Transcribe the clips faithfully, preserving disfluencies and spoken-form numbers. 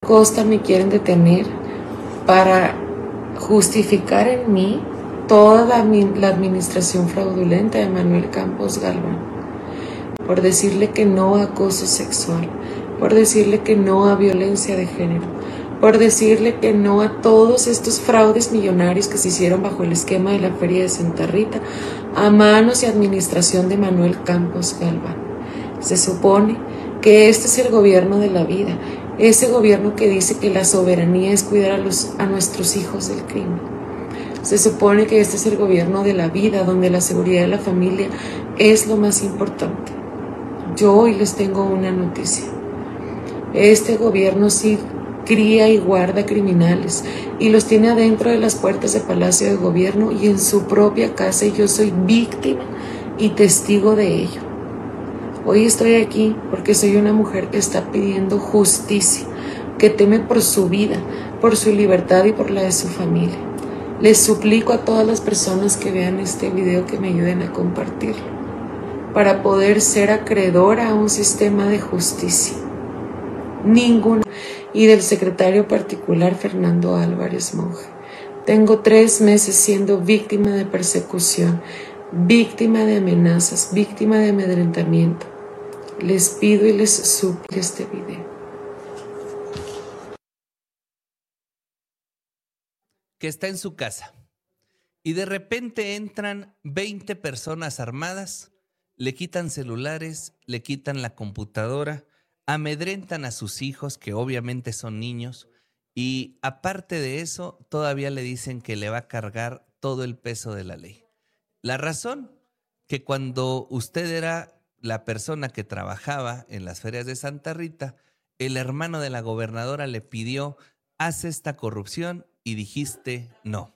costa me quieren detener para justificar en mí toda la, la administración fraudulenta de Manuel Campos Galván, por decirle que no a acoso sexual, por decirle que no a violencia de género, por decirle que no a todos estos fraudes millonarios que se hicieron bajo el esquema de la Feria de Santa Rita, a manos y administración de Manuel Campos Galván. Se supone que este es el gobierno de la vida, ese gobierno que dice que la soberanía es cuidar a, los, a nuestros hijos del crimen. Se supone que este es el gobierno de la vida, donde la seguridad de la familia es lo más importante. Yo hoy les tengo una noticia. Este gobierno sí cría y guarda criminales y los tiene adentro de las puertas de Palacio de Gobierno y en su propia casa, y yo soy víctima y testigo de ello. Hoy estoy aquí porque soy una mujer que está pidiendo justicia, que teme por su vida, por su libertad y por la de su familia. Les suplico a todas las personas que vean este video que me ayuden a compartirlo, para poder ser acreedora a un sistema de justicia. Ninguna. Y del secretario particular Fernando Álvarez Monge. Tengo tres meses siendo víctima de persecución, víctima de amenazas, víctima de amedrentamiento. Les pido y les suplico este video. Que está en su casa y de repente entran veinte personas armadas, le quitan celulares, le quitan la computadora, amedrentan a sus hijos, que obviamente son niños, y aparte de eso, todavía le dicen que le va a cargar todo el peso de la ley. La razón, que cuando usted era la persona que trabajaba en las ferias de Santa Rita, el hermano de la gobernadora le pidió, haz esta corrupción, y dijiste no.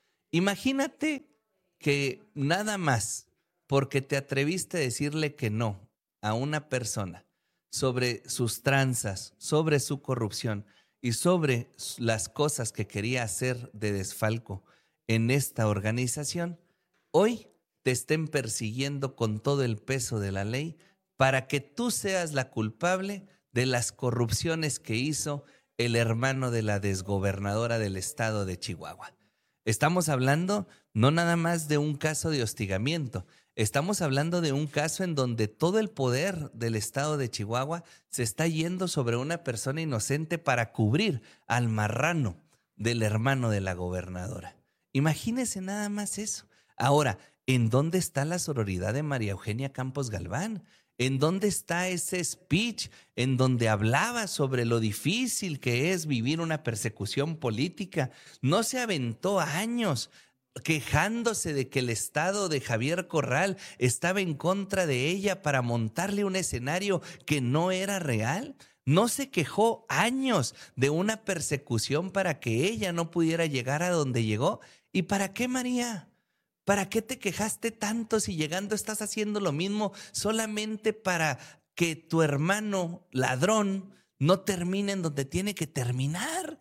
Imagínate que nada más porque te atreviste a decirle que no a una persona sobre sus tranzas, sobre su corrupción y sobre las cosas que quería hacer de desfalco en esta organización, hoy te estén persiguiendo con todo el peso de la ley para que tú seas la culpable de las corrupciones que hizo el hermano de la desgobernadora del estado de Chihuahua. Estamos hablando no nada más de un caso de hostigamiento, estamos hablando de un caso en donde todo el poder del estado de Chihuahua se está yendo sobre una persona inocente para cubrir al marrano del hermano de la gobernadora. Imagínese nada más eso. Ahora, ¿en dónde está la sororidad de María Eugenia Campos Galván? ¿En dónde está ese speech en donde hablaba sobre lo difícil que es vivir una persecución política? No se aventó años quejándose de que el estado de Javier Corral estaba en contra de ella para montarle un escenario que no era real. No se quejó años de una persecución para que ella no pudiera llegar a donde llegó. ¿Y para qué, María? ¿Para qué te quejaste tanto si llegando estás haciendo lo mismo solamente para que tu hermano ladrón no termine en donde tiene que terminar?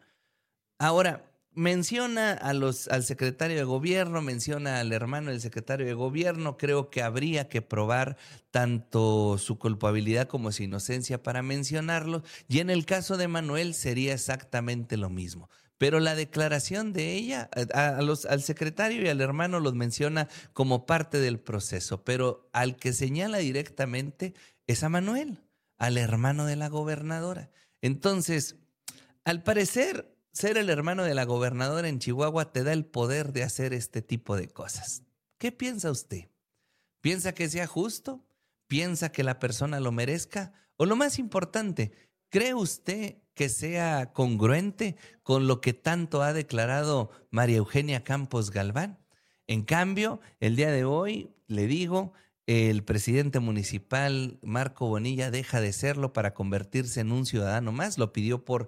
Ahora, menciona a los, al secretario de gobierno, menciona al hermano del secretario de gobierno. Creo que habría que probar tanto su culpabilidad como su inocencia para mencionarlo. Y en el caso de Manuel sería exactamente lo mismo. Pero la declaración de ella, a, a los, al secretario y al hermano los menciona como parte del proceso, pero al que señala directamente es a Manuel, al hermano de la gobernadora. Entonces, al parecer, ser el hermano de la gobernadora en Chihuahua te da el poder de hacer este tipo de cosas. ¿Qué piensa usted? ¿Piensa que sea justo? ¿Piensa que la persona lo merezca? O lo más importante, ¿cree usted que sea congruente con lo que tanto ha declarado María Eugenia Campos Galván? En cambio, el día de hoy, le digo, el presidente municipal Marco Bonilla deja de serlo para convertirse en un ciudadano más. Lo pidió por,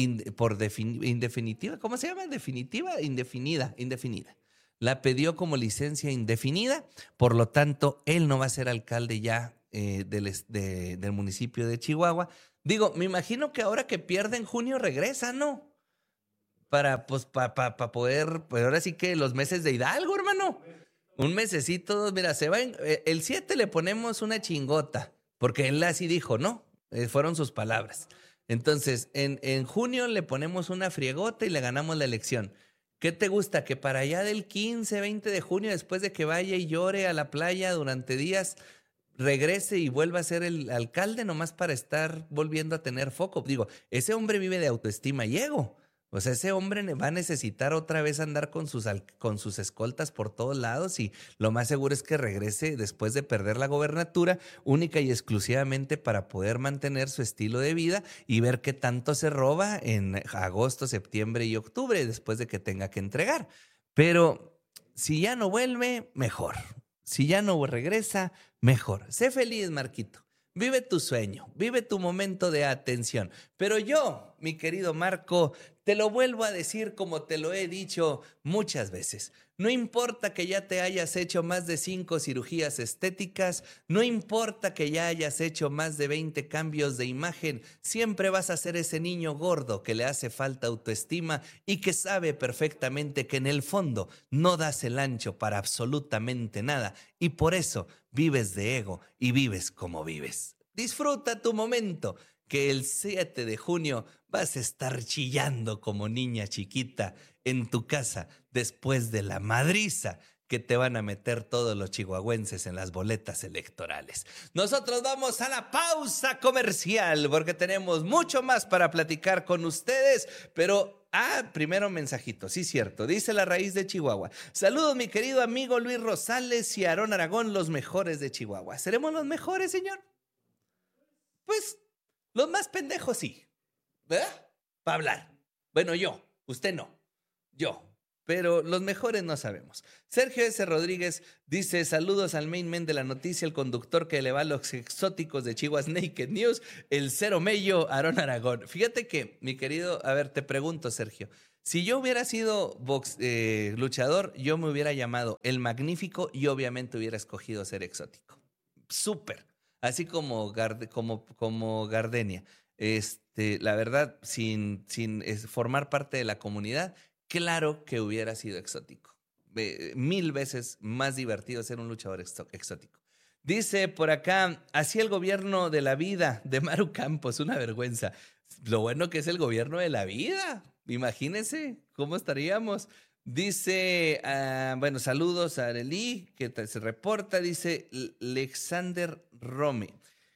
por defin, indefinitiva, ¿cómo se llama? ¿Definitiva? Indefinida, indefinida. La pidió como licencia indefinida, por lo tanto, él no va a ser alcalde ya eh, del, de, del municipio de Chihuahua. Digo, me imagino que ahora que pierde en junio regresa, ¿no? Para, pues, para pa, pa poder, pues ahora sí que los meses de Hidalgo, hermano. Un mesecito, mira, se va en, eh, el siete le ponemos una chingota, porque él así dijo, ¿no? Eh, fueron sus palabras. Entonces, en, en junio le ponemos una friegota y le ganamos la elección. ¿Qué te gusta? Que para allá del quince, veinte de junio, después de que vaya y llore a la playa durante días, regrese y vuelva a ser el alcalde nomás para estar volviendo a tener foco. Digo, ese hombre vive de autoestima y ego. O sea, ese hombre va a necesitar otra vez andar con sus, con sus escoltas por todos lados y lo más seguro es que regrese después de perder la gobernatura única y exclusivamente para poder mantener su estilo de vida y ver qué tanto se roba en agosto, septiembre y octubre después de que tenga que entregar. Pero si ya no vuelve, mejor. Si ya no regresa, mejor. Sé feliz, Marquito. Vive tu sueño, vive tu momento de atención. Pero yo, mi querido Marco, te lo vuelvo a decir como te lo he dicho muchas veces. No importa que ya te hayas hecho más de cinco cirugías estéticas, no importa que ya hayas hecho más de veinte cambios de imagen, siempre vas a ser ese niño gordo que le hace falta autoestima y que sabe perfectamente que en el fondo no das el ancho para absolutamente nada y por eso vives de ego y vives como vives. Disfruta tu momento, que el siete de junio vas a estar chillando como niña chiquita en tu casa después de la madriza que te van a meter todos los chihuahuenses en las boletas electorales. Nosotros vamos a la pausa comercial porque tenemos mucho más para platicar con ustedes, pero ah, primero mensajito, sí cierto, dice La Raíz de Chihuahua. Saludos mi querido amigo Luis Rosales y Aarón Aragón, los mejores de Chihuahua. ¿Seremos los mejores, señor? Pues los más pendejos sí, ¿verdad? Para hablar. Bueno, yo, usted no, yo. Pero los mejores no sabemos. Sergio S. Rodríguez dice, saludos al main man de la noticia, el conductor que eleva los exóticos de Chihuahua Naked News, el cero mello, Aarón Aragón. Fíjate que, mi querido, a ver, te pregunto, Sergio, si yo hubiera sido box, eh, luchador, yo me hubiera llamado El Magnífico y obviamente hubiera escogido ser exótico. Súper. Así como, Garde, como, como Gardenia. Este, la verdad, sin, sin formar parte de la comunidad, claro que hubiera sido exótico. Eh, mil veces más divertido ser un luchador exótico. Dice por acá, así el gobierno de la vida de Maru Campos, una vergüenza. Lo bueno que es el gobierno de la vida. Imagínense cómo estaríamos. Dice, uh, bueno, saludos a Arely, que se reporta. Dice Alexander Rome.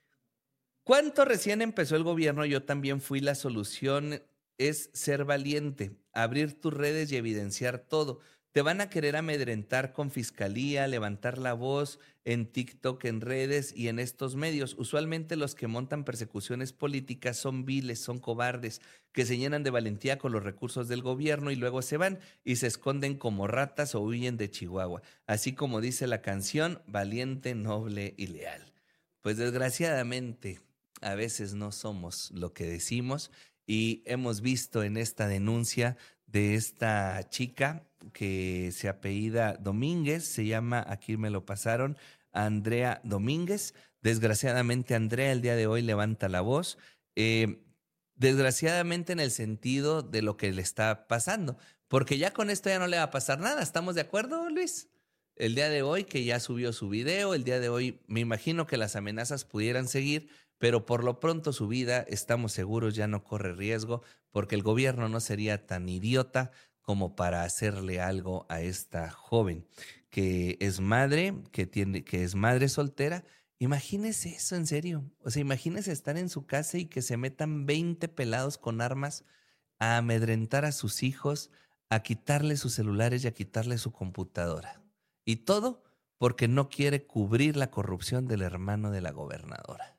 ¿Cuánto recién empezó el gobierno? Yo también fui la solución. Es ser valiente, abrir tus redes y evidenciar todo. Te van a querer amedrentar con fiscalía, levantar la voz en TikTok, en redes y en estos medios. Usualmente los que montan persecuciones políticas son viles, son cobardes, que se llenan de valentía con los recursos del gobierno y luego se van y se esconden como ratas o huyen de Chihuahua. Así como dice la canción, valiente, noble y leal. Pues desgraciadamente a veces no somos lo que decimos. Y hemos visto en esta denuncia de esta chica que se apellida Domínguez, se llama, aquí me lo pasaron, Andrea Domínguez. Desgraciadamente Andrea el día de hoy levanta la voz, eh, desgraciadamente en el sentido de lo que le está pasando, porque ya con esto ya no le va a pasar nada. ¿Estamos de acuerdo, Luis? El día de hoy que ya subió su video, el día de hoy me imagino que las amenazas pudieran seguir, pero por lo pronto su vida, estamos seguros, ya no corre riesgo, porque el gobierno no sería tan idiota como para hacerle algo a esta joven que es madre, que tiene, que es madre soltera. Imagínese eso, en serio. O sea, imagínese estar en su casa y que se metan veinte pelados con armas a amedrentar a sus hijos, a quitarle sus celulares y a quitarle su computadora. Y todo porque no quiere cubrir la corrupción del hermano de la gobernadora.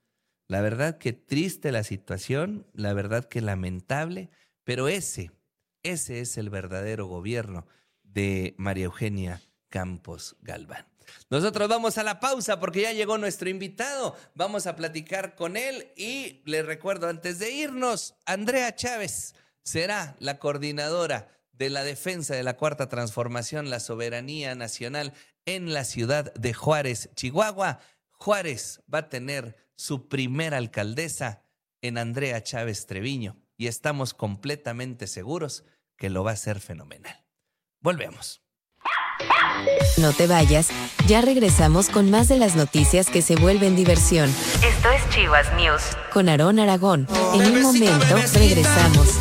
La verdad que triste la situación, la verdad que lamentable, pero ese, ese es el verdadero gobierno de María Eugenia Campos Galván. Nosotros vamos a la pausa porque ya llegó nuestro invitado, vamos a platicar con él y les recuerdo antes de irnos, Andrea Chávez será la coordinadora de la defensa de la Cuarta Transformación, la soberanía nacional en la ciudad de Juárez, Chihuahua. Juárez va a tener su primera alcaldesa en Andrea Chávez Treviño y estamos completamente seguros que lo va a hacer fenomenal. Volvemos. No te vayas, ya regresamos con más de las noticias que se vuelven diversión. Esto es Chivas News con Aarón Aragón. En un momento regresamos.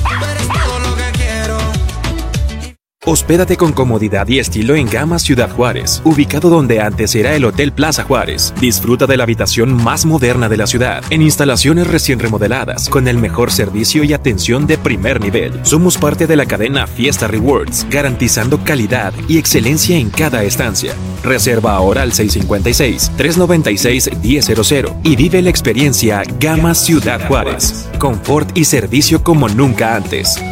Hospédate con comodidad y estilo en Gama Ciudad Juárez, ubicado donde antes era el Hotel Plaza Juárez. Disfruta de la habitación más moderna de la ciudad, en instalaciones recién remodeladas, con el mejor servicio y atención de primer nivel. Somos parte de la cadena Fiesta Rewards, garantizando calidad y excelencia en cada estancia. Reserva ahora al seis cinco seis, tres nueve seis, uno cero cero cero y vive la experiencia Gama Ciudad Juárez. Confort y servicio como nunca antes.